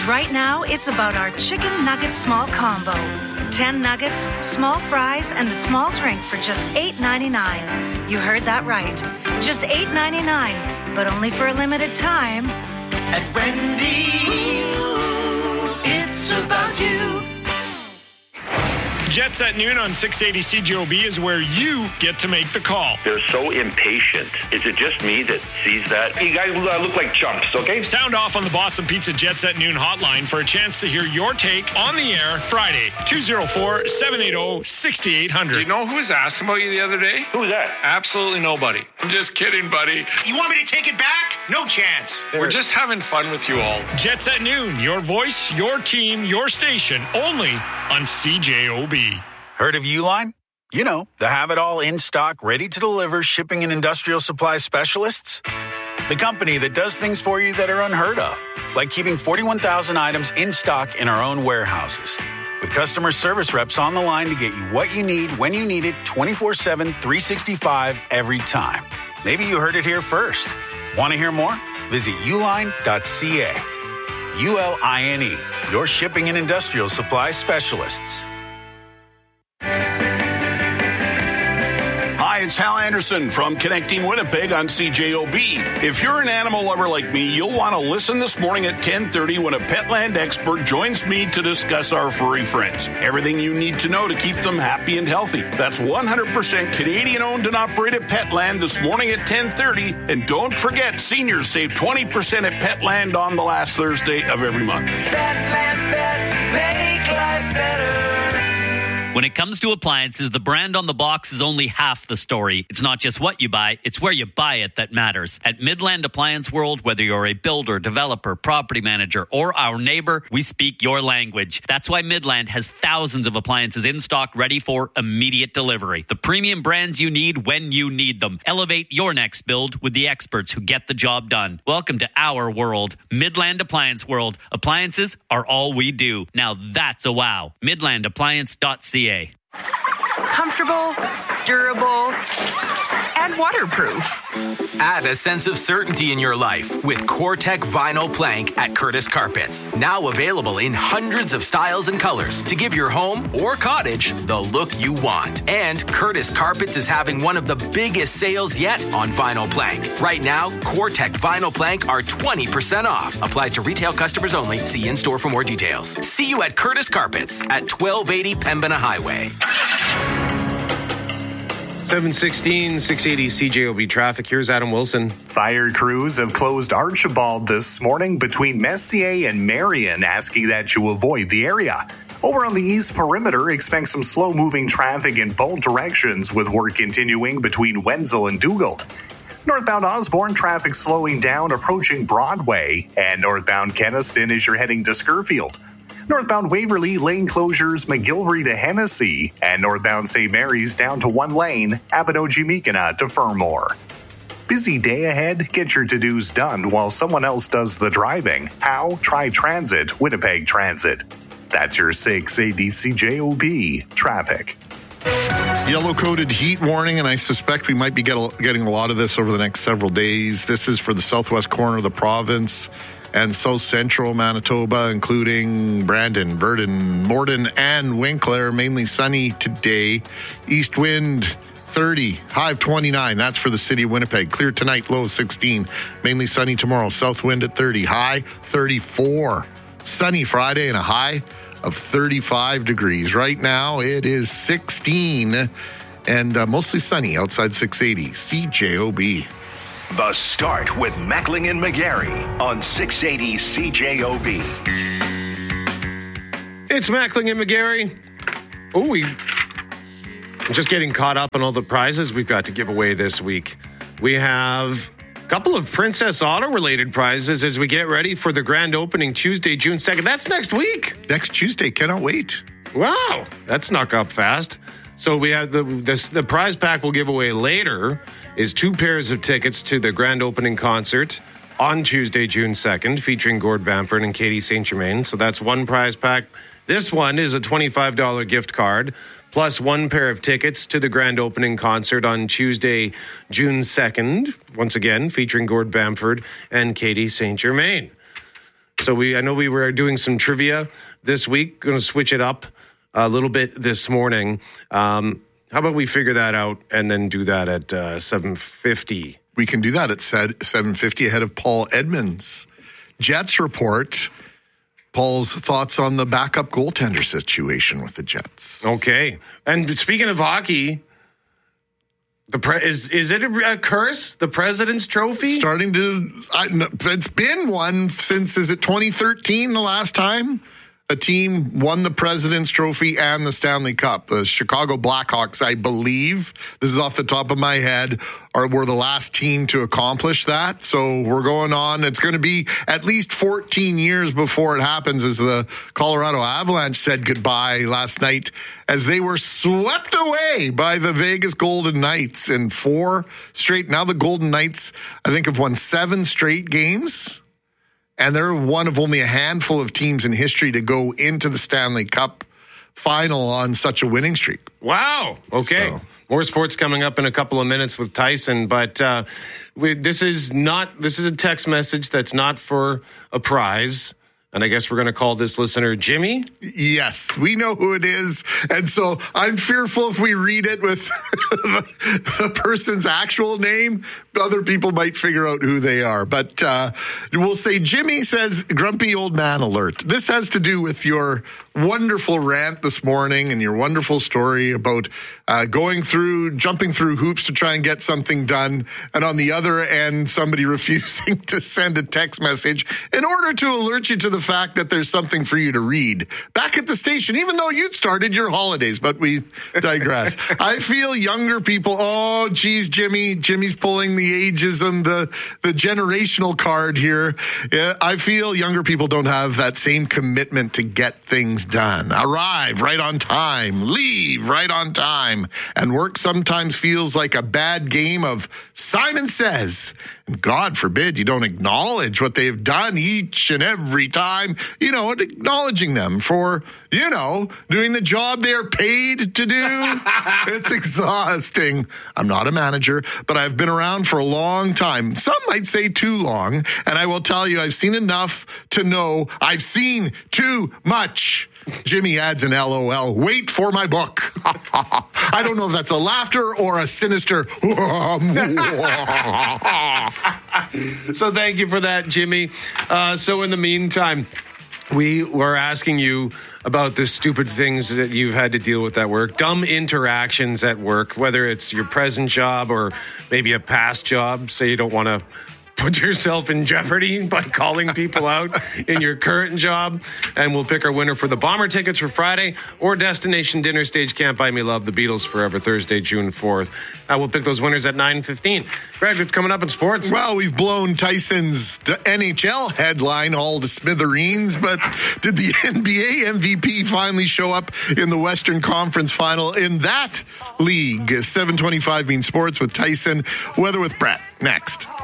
right now, it's about our chicken nugget small combo. 10 nuggets, small fries, and a small drink for just $8.99. You heard that right. Just $8.99, but only for a limited time. At Wendy's, it's about you. Jets at noon on 680 CJOB is where you get to make the call. They're so impatient. Is it just me that sees that? You guys look like chumps, okay? Sound off on the Boston Pizza Jets at noon hotline for a chance to hear your take on the air Friday, 204-780-6800. Do you know who was asking about you the other day? Who was that? Absolutely nobody. I'm just kidding, buddy. You want me to take it back? No chance. We're just having fun with you all. Jets at noon, your voice, your team, your station, only on CJOB. Heard of Uline? You know, the have-it-all in-stock, ready-to-deliver shipping and industrial supply specialists. The company that does things for you that are unheard of, like keeping 41,000 items in stock in our own warehouses. With customer service reps on the line to get you what you need when you need it 24/7, 365 every time. Maybe you heard it here first. Want to hear more? Visit uline.ca. ULINE, your shipping and industrial supply specialists. Hi, it's Hal Anderson from Connecting Winnipeg on CJOB. If you're an animal lover like me, you'll want to listen this morning at 10:30 when a Petland expert joins me to discuss our furry friends. Everything you need to know to keep them happy and healthy. That's 100% Canadian-owned and operated Petland this morning at 10:30. And don't forget, seniors save 20% at Petland on the last Thursday of every month. Petland pets make life better. When it comes to appliances, the brand on the box is only half the story. It's not just what you buy, it's where you buy it that matters. At Midland Appliance World, whether you're a builder, developer, property manager, or our neighbor, we speak your language. That's why Midland has thousands of appliances in stock ready for immediate delivery. The premium brands you need when you need them. Elevate your next build with the experts who get the job done. Welcome to our world, Midland Appliance World. Appliances are all we do. Now that's a wow. MidlandAppliance.ca. Comfortable, durable, and waterproof. Add a sense of certainty in your life with CoreTech Vinyl Plank at Curtis Carpets. Now available in hundreds of styles and colors to give your home or cottage the look you want. And Curtis Carpets is having one of the biggest sales yet on vinyl plank. Right now, CoreTech Vinyl Plank are 20% off. Applied to retail customers only. See in-store for more details. See you at Curtis Carpets at 1280 Pembina Highway. 716, 680 CJOB traffic. Here's Adam Wilson. Fire crews have closed Archibald this morning between Messier and Marion, asking that you avoid the area. Over on the east perimeter, expect some slow-moving traffic in both directions, with work continuing between Wenzel and Dugald. Northbound Osborne, traffic slowing down approaching Broadway, and northbound Kenaston as you're heading to Scurfield. Northbound Waverly, lane closures McGilvery to Hennessy, and northbound St. Mary's down to one lane, Abinogi-Meekina to Fermor. Busy day ahead? Get your to-dos done while someone else does the driving. How? Try Transit, Winnipeg Transit. That's your 680 CJOB traffic. Yellow-coded heat warning, and I suspect we might be getting a lot of this over the next several days. This is for the southwest corner of the province and south central Manitoba, including Brandon, Verdon, Morden, and Winkler. Mainly sunny today. East wind 30, high of 29. That's for the city of Winnipeg. Clear tonight, low of 16. Mainly sunny tomorrow. South wind at 30, high 34. Sunny Friday and a high of 35 degrees. Right now it is 16 and mostly sunny outside 680 CJOB. The Start with Mackling and McGarry on 680 CJOB. It's Mackling and McGarry. I'm just getting caught up on all the prizes we've got to give away this week. We have a couple of Princess Auto-related prizes as we get ready for the grand opening Tuesday, June 2nd. That's next week. Next Tuesday. Cannot wait. Wow. That snuck up fast. So we have the prize pack we'll give away later is 2 pairs of tickets to the grand opening concert on Tuesday, June 2nd, featuring Gord Bamford and Katie St. Germain. So that's one prize pack. This one is a $25 gift card, plus 1 pair of tickets to the grand opening concert on Tuesday, June 2nd, once again, featuring Gord Bamford and Katie St. Germain. So I know we were doing some trivia this week. Going to switch it up a little bit this morning. How about we figure that out and then do that at 7:50? We can do that at 7:50 ahead of Paul Edmonds' Jets report. Paul's thoughts on the backup goaltender situation with the Jets. Okay. And speaking of hockey, is it a curse? The President's Trophy? It's been one since, is it 2013 the last time a team won the President's Trophy and the Stanley Cup? The Chicago Blackhawks, I believe, this is off the top of my head, were the last team to accomplish that. So we're going on. It's going to be at least 14 years before it happens, as the Colorado Avalanche said goodbye last night as they were swept away by the Vegas Golden Knights in 4 straight. Now the Golden Knights, I think, have won 7 straight games. And they're one of only a handful of teams in history to go into the Stanley Cup final on such a winning streak. Wow. Okay. So, more sports coming up in a couple of minutes with Tyson, but this is a text message that's not for a prize. And I guess we're going to call this listener Jimmy? Yes, we know who it is. And so I'm fearful if we read it with the person's actual name, other people might figure out who they are. But we'll say Jimmy says, grumpy old man alert. This has to do with your wonderful rant this morning and your wonderful story about jumping through hoops to try and get something done. And on the other end, somebody refusing to send a text message in order to alert you to the fact that there's something for you to read back at the station, even though you'd started your holidays. But we digress. I feel younger people, oh, geez, Jimmy's pulling the ageism, the generational card here. I feel younger people don't have that same commitment to get things done. Arrive right on time, leave right on time, and work sometimes feels like a bad game of Simon Says. And God forbid you don't acknowledge what they've done each and every time, and acknowledging them for, doing the job they're paid to do. It's exhausting. I'm not a manager, but I've been around for a long time. Some might say too long. And I will tell you, I've seen enough to know I've seen too much. Jimmy adds an LOL. Wait for my book. I don't know if that's a laughter or a sinister. So thank you for that, Jimmy. So in the meantime, we were asking you about the stupid things that you've had to deal with at work, dumb interactions at work, whether it's your present job or maybe a past job. Say you don't want to put yourself in jeopardy by calling people out in your current job. And we'll pick our winner for the Bomber tickets for Friday or Destination Dinner Stage Can't Buy Me Love, The Beatles Forever, Thursday, June 4th. We'll pick those winners at 9:15. Greg, what's coming up in sports? Well, we've blown Tyson's NHL headline all to smithereens, but did the NBA MVP finally show up in the Western Conference Final in that league? 7:25 means sports with Tyson. Weather with Brett. Next.